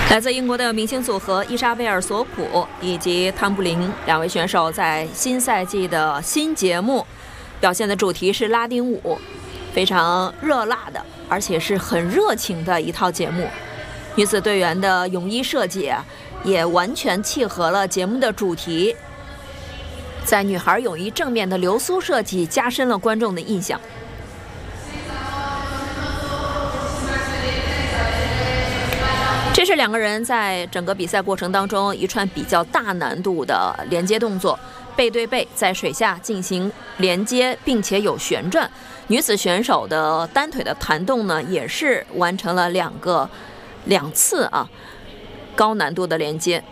来自英国的明星组合伊莎贝尔·索普以及汤布林两位选手在新赛季的新节目表现的主题是拉丁舞，非常热辣的，而且是很热情的一套节目。女子队员的泳衣设计也完全契合了节目的主题，在女孩泳衣正面的流苏设计加深了观众的印象。这是两个人在整个比赛过程当中一串比较大难度的连接动作，背对背在水下进行连接，并且有旋转。女子选手的单腿的弹动呢，也是完成了两次高难度的连接。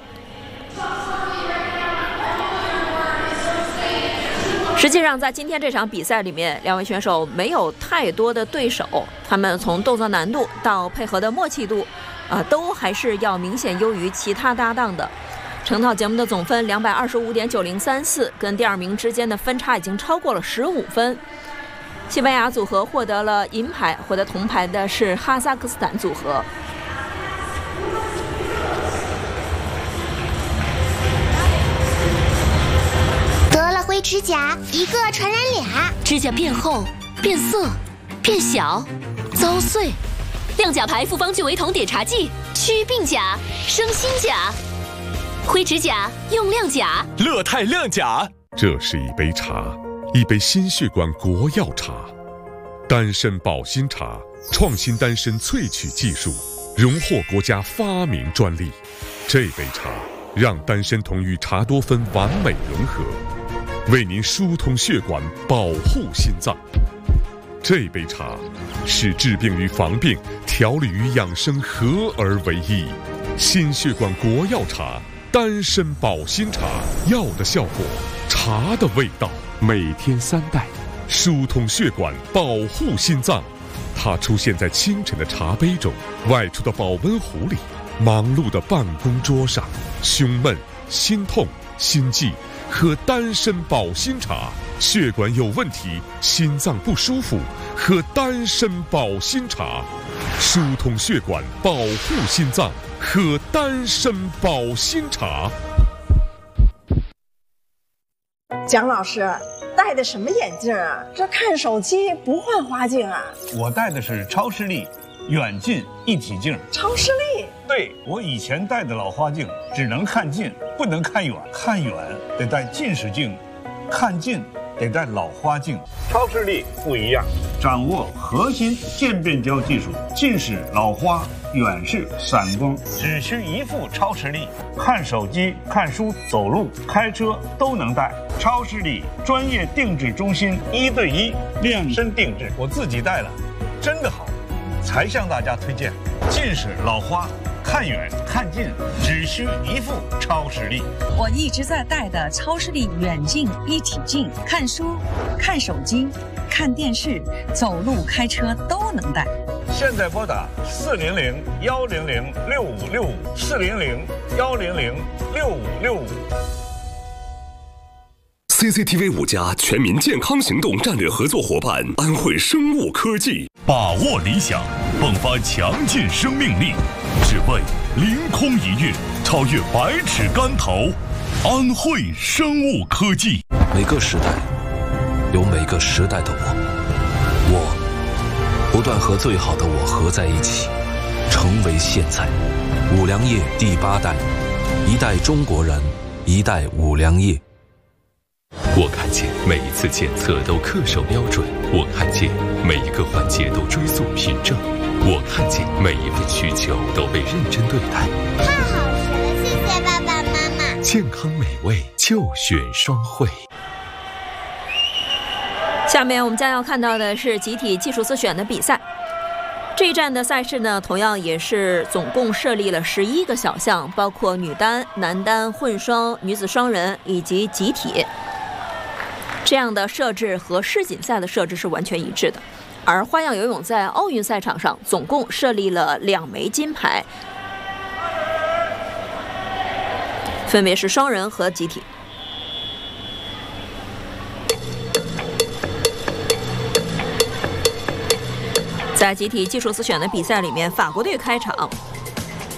实际上在今天这场比赛里面，两位选手没有太多的对手，他们从动作难度到配合的默契度都还是要明显优于其他搭档的。成套节目的总分225.9034，跟第二名之间的分差已经超过了15分。西班牙组合获得了银牌，获得铜牌的是哈萨克斯坦组合。 得了灰指甲，一个传染俩， 指甲变厚、变色、变小、遭碎。亮甲牌复方聚维酮碘茶剂，祛病甲，生新甲。灰指甲用亮甲， 乐泰亮甲。 这是一杯茶，一杯心血管国药茶，丹参保心茶，创新丹参萃取技术，荣获国家发明专利。这杯茶让丹参酮与茶多酚完美融合，为您疏通血管，保护心脏。这杯茶是治病与防病、调理与养生合而为一。心血管国药茶，丹参保心茶，药的效果，茶的味道。每天3袋，疏通血管，保护心脏。它出现在清晨的茶杯中，外出的保温壶里，忙碌的办公桌上。胸闷、心痛、心悸，喝丹参保心茶。血管有问题，心脏不舒服，喝丹参保心茶，疏通血管，保护心脏，喝丹参保心茶。 蒋老师戴的什么眼镜啊？这看手机不换花镜啊？ 我戴的是超视力远近一体镜。 超视力？ 对，我以前戴的老花镜只能看近，不能看远，看远得戴近视镜，看近得戴老花镜。超视力不一样，掌握核心渐变焦技术，近视、老花、远视、散光，只需一副超视力，看手机、看书、走路、开车都能戴。超视力专业定制中心，1对1量身定制，我自己戴了，真的好，才向大家推荐。近视、老花，看远看近只需一副超视力。 我一直在戴的超视力远近一体镜，看书、看手机、看电视、走路、开车都能戴。 现在拨打400-100-6565，400-100-6565。 CCTV 5家全民健康行动战略合作伙伴安慧生物科技， 把握理想，迸发强劲生命力，只为凌空一跃，超越百尺竿头。安慧生物科技。 每个时代有每个时代的我不断和最好的我合在一起，成为现在。五粮液第8代，一代中国人，一代五粮液。 我看见每一次检测都恪守标准，我看见每一个环节都追溯凭证，我看见每一份需求都被认真对待。 太好吃了，谢谢爸爸妈妈。 健康美味就选双汇。 下面我们将要看到的是集体技术自选的比赛。这一站的赛事呢，同样也是总共设立了11个小项，包括女单、男单、混双、女子双人以及集体。这样的设置和世锦赛的设置是完全一致的。而花样游泳在奥运赛场上总共设立了2枚金牌，分别是双人和集体。在集体技术自选的比赛里面，法国队开场，